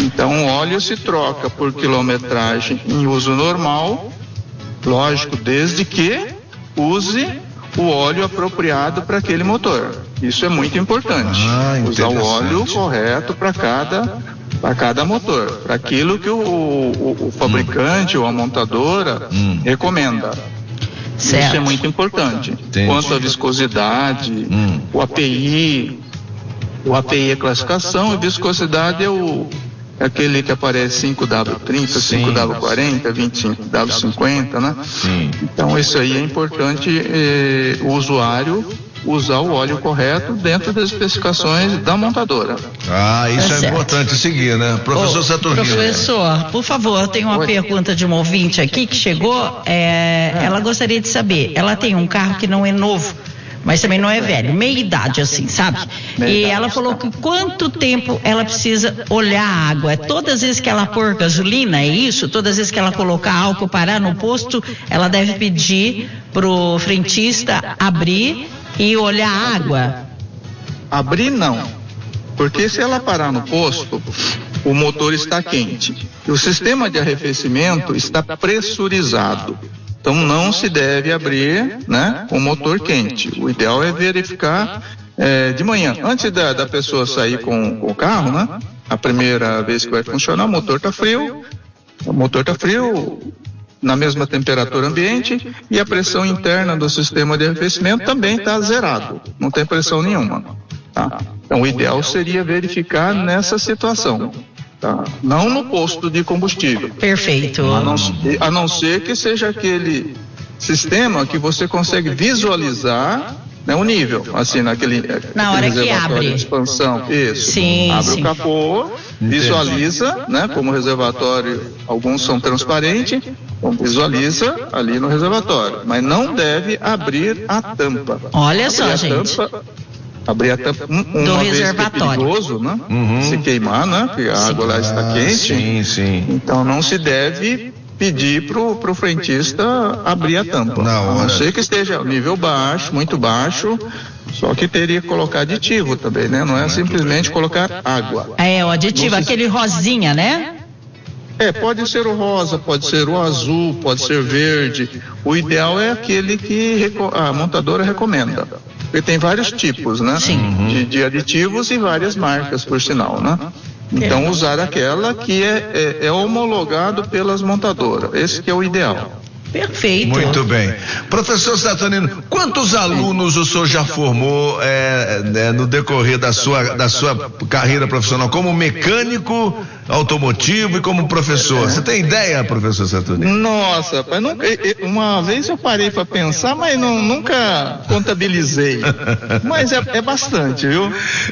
Então, o óleo se troca por quilometragem em uso normal, lógico, desde que use o óleo apropriado para aquele motor. Isso é muito importante. Usar o óleo correto para cada motor, para aquilo que o fabricante ou a montadora recomenda. Certo. Isso é muito importante. Entendi. Quanto à viscosidade, o API é classificação, e viscosidade é aquele que aparece 5W30, 5W40, 25W50, né? Sim. Então isso aí é importante o usuário usar o óleo correto dentro das especificações da montadora. Isso é certo. importante seguir, né? Professor Saturnino. Professor, por favor, eu tenho uma pergunta de uma ouvinte aqui que chegou, ela gostaria de saber, ela tem um carro que não é novo, mas também não é velho, meia idade assim, sabe? E ela falou que quanto tempo ela precisa olhar a água? É todas as vezes que ela pôr gasolina, é isso? Todas as vezes que ela colocar álcool, parar no posto, ela deve pedir pro frentista abrir e olhar a água? Abrir não, porque se ela parar no posto, o motor está quente e o sistema de arrefecimento está pressurizado. Então não se deve abrir, né, com o motor quente. O ideal é verificar de manhã, antes da pessoa sair com o carro, né? A primeira vez que vai funcionar, o motor está frio na mesma temperatura ambiente e a pressão interna do sistema de arrefecimento também está zerado, não tem pressão nenhuma. Tá? Então o ideal seria verificar nessa situação. Tá? Não no posto de combustível. Perfeito. A não ser que seja aquele sistema que você consegue visualizar, né, o nível, assim, na hora que abre. De expansão. Isso. Sim, abre sim. o capô, visualiza, né, como reservatório, alguns são transparentes, então visualiza ali no reservatório, mas não deve abrir a tampa. Olha só, gente. Abrir a tampa Do vez reservatório. que é perigoso, né? Se queimar, né? Porque a água lá está quente. Sim. Então não se deve pedir pro frentista abrir a tampa. A não ser que esteja nível baixo, muito baixo, só que teria que colocar aditivo também, né? Não é simplesmente colocar água. O aditivo, aquele rosinha, né? Pode ser o rosa, pode ser o azul, pode ser verde. O ideal é aquele que a montadora recomenda. Porque tem vários tipos, né? Sim. De aditivos e várias marcas, por sinal, né? Então usar aquela que é homologado pelas montadoras. Esse que é o ideal. Perfeito. Muito bem. Professor Saturnino, quantos alunos o senhor já formou no decorrer da sua carreira profissional como mecânico automotivo e como professor? Você tem ideia, professor Saturnino? Nossa, rapaz, uma vez eu parei para pensar, mas nunca contabilizei. Mas é bastante, viu?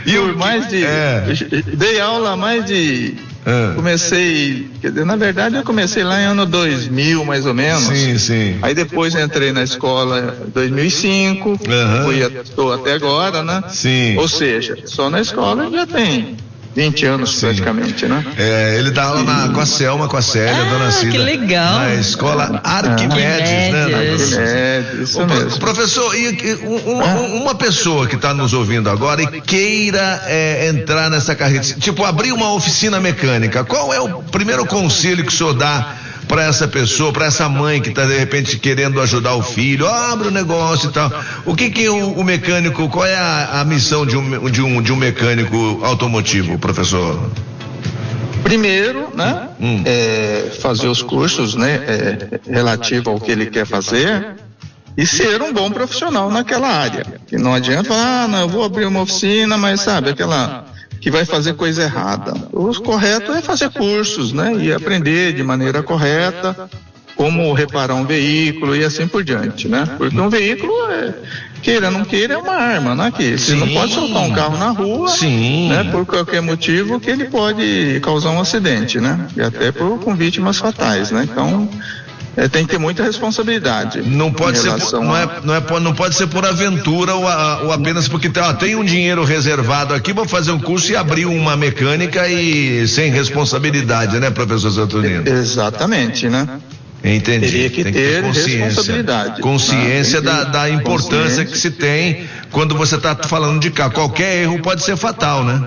Dei aula há mais de... Comecei, quer dizer, na verdade eu comecei lá em ano 2000, mais ou menos. Sim. Aí depois entrei na escola em 2005, estou até agora, né? Sim. Ou seja, só na escola já tem 20 anos praticamente, né? Ele dá aula com a Selma, com a Célia, dona Cida. Que legal. Na escola Arquimedes, né? Arquimedes, isso mesmo. Professor, uma pessoa que está nos ouvindo agora e queira entrar nessa carreira, tipo, abrir uma oficina mecânica, qual é o primeiro conselho que o senhor dá para essa pessoa, para essa mãe que está de repente querendo ajudar o filho, abre o negócio e tal? O que o mecânico, qual é a missão de um mecânico automotivo, professor? Primeiro, né, fazer os cursos, né, relativo ao que ele quer fazer e ser um bom profissional naquela área. Que não adianta falar, eu vou abrir uma oficina, mas sabe, aquela que vai fazer coisa errada. O correto é fazer cursos, né, e aprender de maneira correta como reparar um veículo e assim por diante, né? Porque um veículo queira ou não queira, é uma arma, né? Que você não pode soltar um carro na rua, né? Por qualquer motivo que ele pode causar um acidente, né? E até com vítimas fatais, né? Então, tem que ter muita responsabilidade. Não pode ser não pode ser por aventura ou apenas porque tem um dinheiro reservado aqui, vou fazer um curso e abrir uma mecânica e sem responsabilidade, né, professor Saturnino? Exatamente, né? Entendi. Teria que ter responsabilidade. Consciência da importância que se tem quando você está falando de carro. Qualquer erro pode ser fatal, né?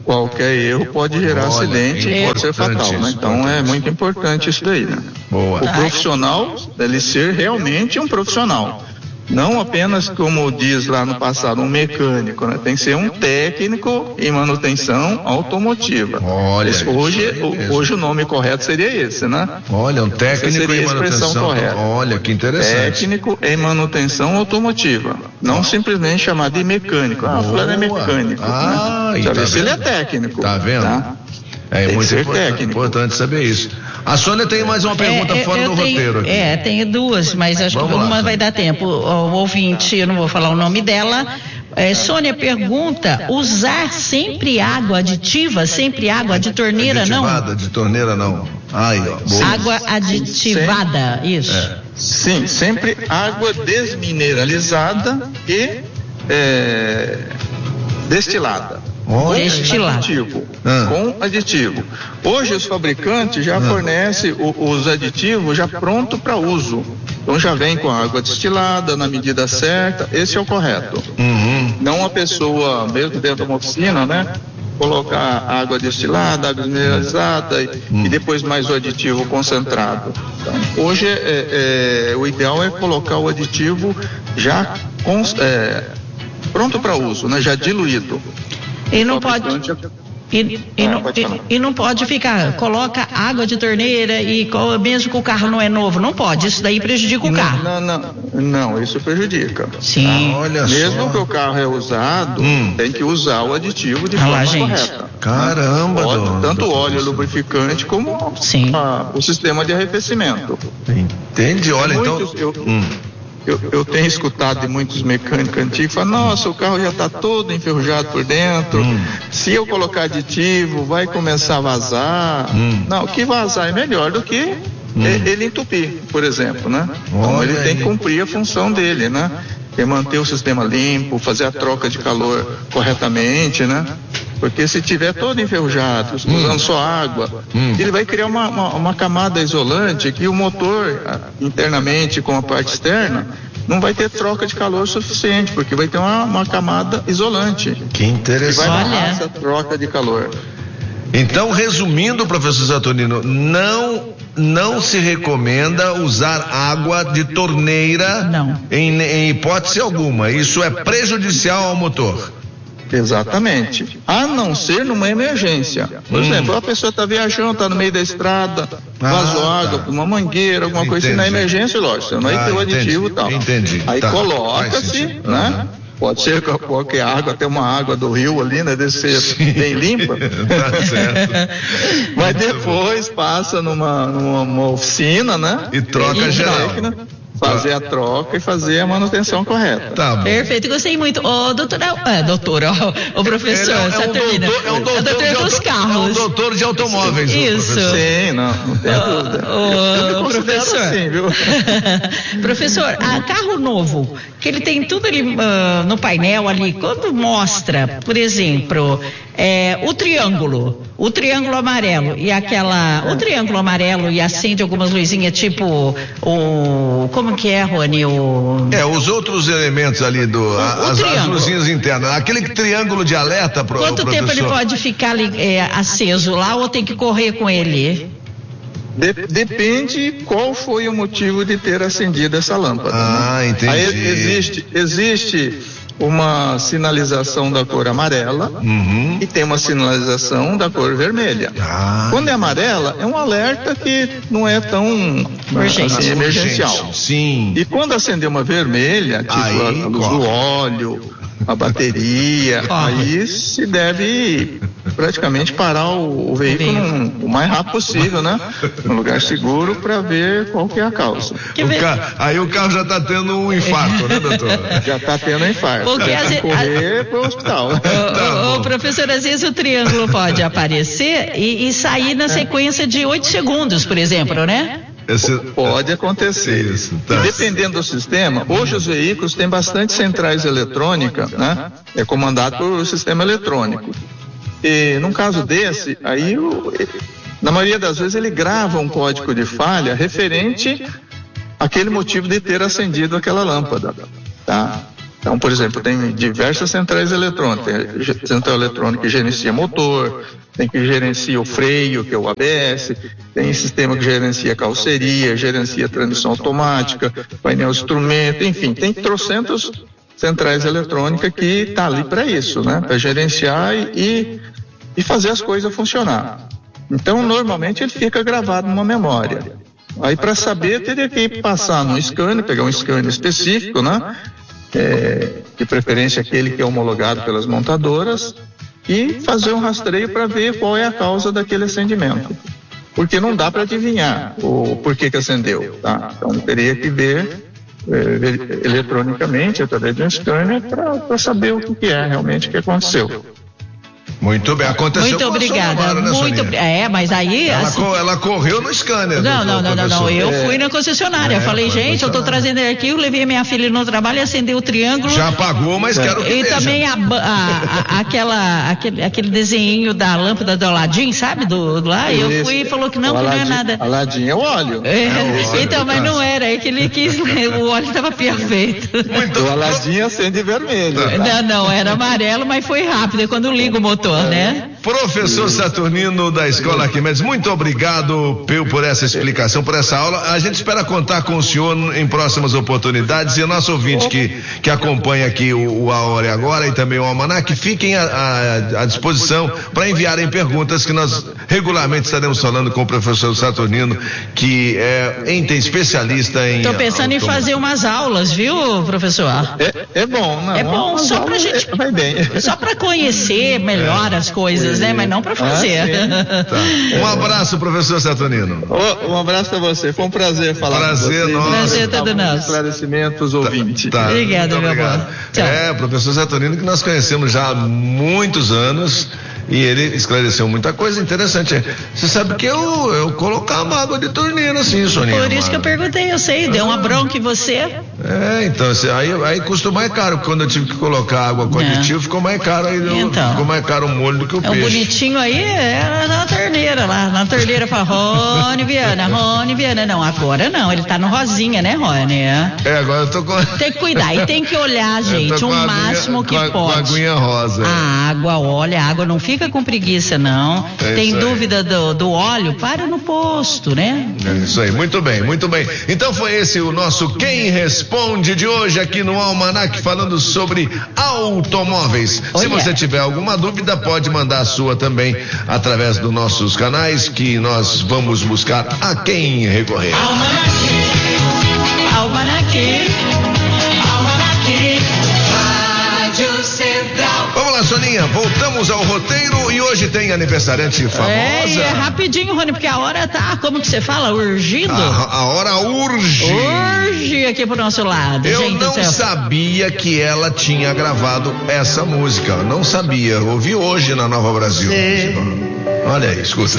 qualquer erro pode gerar acidente e pode ser fatal, né? Então é muito importante isso daí, né? Boa. O profissional deve ser realmente um profissional. Não apenas, como diz lá no passado, um mecânico, né? Tem que ser um técnico em manutenção automotiva. Olha, hoje o nome correto seria esse, né? Olha, um técnico em manutenção. Correta. Olha, que interessante. Técnico em manutenção automotiva. Não simplesmente chamar de mecânico. Fulano é mecânico. Né? Se ele é técnico. Tá vendo? Tá? É muito importante saber isso. A Sônia tem mais uma pergunta fora do roteiro aqui. Tenho duas, mas acho que uma vai dar tempo. O ouvinte, eu não vou falar o nome dela. Sônia pergunta: usar sempre água aditiva, sempre água de torneira, não? De torneira, não. Água aditivada, isso. Sim, sempre água desmineralizada e destilada. Com aditivo. Hoje os fabricantes já fornecem os aditivos já pronto para uso. Então já vem com a água destilada na medida certa. Esse é o correto. Não a pessoa, mesmo dentro de uma oficina, né? Colocar água destilada, água mineralizada e depois mais o aditivo concentrado. Então, hoje o ideal é colocar o aditivo já pronto para uso, né? Já diluído. E não pode. E não pode ficar, coloca água de torneira e mesmo que o carro não é novo, não pode, isso daí prejudica o carro. Não, isso prejudica. Sim. Olha mesmo só. que o carro é usado, tem que usar o aditivo de forma correta. Caramba, tanto o óleo lubrificante como o sistema de arrefecimento. Entendi, olha, Eu tenho escutado de muitos mecânicos antigos falar: nossa, o carro já está todo enferrujado por dentro, se eu colocar aditivo vai começar a vazar. Não, que vazar é melhor do que ele entupir, por exemplo, né? Então ele tem que cumprir a função dele, né? É manter o sistema limpo, fazer a troca de calor corretamente, né? Porque se tiver todo enferrujado, usando só água, ele vai criar uma camada isolante que o motor, internamente com a parte externa, não vai ter troca de calor suficiente, porque vai ter uma camada isolante. Que interessante. Que vai barrar essa troca de calor. Então, resumindo, professor Saturnino, não se recomenda usar água de torneira em hipótese alguma. Isso é prejudicial ao motor. Exatamente. A não ser numa emergência. Por exemplo, a pessoa está viajando, está no meio da estrada, vazou água por uma mangueira, alguma coisa assim, na emergência, lógico, não é ter o aditivo e tal. Aí coloca-se, né? Pode ser qualquer água, até uma água do rio ali, né? Deve ser bem limpa. Tá certo. Mas depois passa numa oficina, né? E troca geral. Fazer a troca e fazer a manutenção correta. Tá bom. Perfeito, gostei muito. O professor Saturnino. É um doutor dos carros. É um doutor de automóveis. Isso. Sim, não tem dúvida. O professor. Assim, viu? Professor, carro novo, que ele tem tudo ali no painel ali, quando mostra, por exemplo, o triângulo amarelo e o triângulo amarelo e acende algumas luzinhas, tipo como que é, Rony? Os outros elementos ali as luzinhas internas, aquele triângulo de alerta, quanto tempo ele pode ficar ali, aceso lá, ou tem que correr com ele? Depende qual foi o motivo de ter acendido essa lâmpada. Entendi. Aí existe uma sinalização da cor amarela e tem uma sinalização da cor vermelha. Quando é amarela, é um alerta que não é tão emergencial. Sim. E quando acender uma vermelha, tipo a luz do óleo, a bateria, aí se deve praticamente parar o veículo o mais rápido possível, né? No lugar seguro, para ver qual que é a causa. Aí o carro já está tendo um infarto, né, doutor? Já está tendo um infarto. Porque correr para o hospital. Professor, às vezes o triângulo pode aparecer e sair na sequência de 8 segundos, por exemplo, né? Pode acontecer. Isso, tá. Dependendo do sistema, hoje os veículos têm bastante centrais eletrônicas, né? É comandado por sistema eletrônico. E num caso desse, aí na maioria das vezes ele grava um código de falha referente àquele motivo de ter acendido aquela lâmpada, tá? Então, por exemplo, tem diversas centrais eletrônicas. Tem central eletrônica que gerencia motor, tem que gerencia o freio, que é o ABS, tem sistema que gerencia carroceria, gerencia transmissão automática, painel instrumento, enfim, tem trocentas centrais eletrônicas que está ali para isso, né? Para gerenciar e fazer as coisas funcionar. Então, normalmente ele fica gravado numa memória. Aí, para saber, teria que passar no scanner, pegar um scanner específico, né? De preferência aquele que é homologado pelas montadoras, e fazer um rastreio para ver qual é a causa daquele acendimento. Porque não dá para adivinhar o porquê que acendeu, tá? Então, teria que ver eletronicamente, através de um scanner, para saber o que é realmente que aconteceu. Muito bem, aconteceu. Muito obrigada. Agora, né, muito, mas aí. Ela correu no scanner. Não. Eu fui na concessionária. Eu falei, gente, eu tô trazendo ele aqui, eu levei minha filha no trabalho e acendeu o triângulo. Já apagou, mas quero que veja. E também aquele desenho da lâmpada do Aladim, sabe? Do lá. E eu fui e falou que não é nada. Aladim é o óleo. Então, mas não era. É que ele quis. O óleo estava perfeito. O Aladim acende vermelho. Não, era amarelo, mas foi rápido. É quando liga o motor. Né? Professor Saturnino da Escola Arquimedes, muito obrigado por essa explicação, por essa aula. A gente espera contar com o senhor em próximas oportunidades, e o nosso ouvinte que acompanha aqui o A Hora Agora e também o Almanac, fiquem à disposição para enviarem perguntas, que nós regularmente estaremos falando com o professor Saturnino, que é especialista em... Estou pensando em fazer umas aulas, viu, professor? É bom, não? É bom, só pra gente... Vai bem. Só para conhecer melhor as coisas, né? Mas não para fazer. Tá. Um abraço, professor Saturnino. Um abraço para você. Foi um prazer falar com você. Prazer todo nosso. Esclarecimentos, ouvintes. Tá. Obrigada, meu amor. Professor Saturnino, que nós conhecemos já há muitos anos, e ele esclareceu muita coisa interessante. Você sabe que eu colocava água de torneira assim, Soninha. Por isso que eu perguntei, eu sei, deu uma bronca em você. Então, aí custou mais caro. Quando eu tive que colocar água com aditivo, ficou mais caro. Aí ficou mais caro o molho do que o peixe. O bonitinho aí era na torneira lá. Na torneira fala, Rony Viana. Não, agora não, ele tá no rosinha, né, Rony? Agora eu tô com... Tem que cuidar e tem que olhar, gente, o máximo que pode. Com a aguinha rosa. A água não fica com preguiça, não. Tem dúvida do óleo? Para no posto, né? Isso aí, muito bem, muito bem. Então foi esse o nosso Quem Responde de hoje aqui no Almanac, falando sobre automóveis. Se você tiver alguma dúvida, pode mandar a sua também através dos nossos canais, que nós vamos buscar a quem recorrer. Almanac. Vamos lá, Soninha, voltamos ao roteiro e hoje tem aniversariante famosa. É rapidinho, Rony, porque a hora tá, como que você fala, urgindo? A hora urge. Urge aqui pro nosso lado. Eu não sabia que ela tinha gravado essa música, não sabia, ouvi hoje na Nova Brasil. Olha aí, escuta.